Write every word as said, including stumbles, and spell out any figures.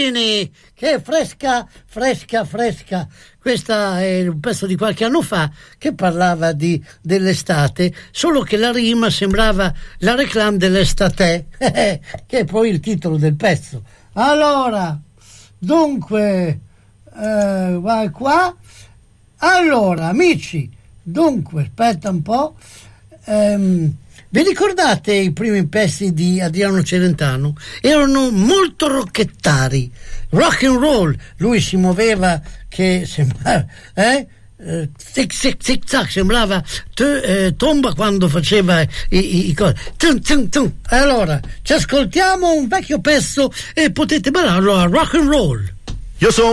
Bambini, che fresca, fresca, fresca. Questa è un pezzo di qualche anno fa che parlava di, dell'estate, solo che la rima sembrava la reclame dell'estate, che è poi il titolo del pezzo. Allora, dunque, eh, vai qua. Allora, amici, dunque, aspetta un po'. Ehm, vi ricordate i primi pezzi di Adriano Celentano? Erano molto rocchettari, rock and roll. Lui si muoveva che sembrava, eh? Eh, tic tic tic tac, sembrava t- eh, tomba quando faceva i, i, i cose. Tum, tum, tum. Allora, ci ascoltiamo un vecchio pezzo e potete ballarlo a rock and roll. Io sono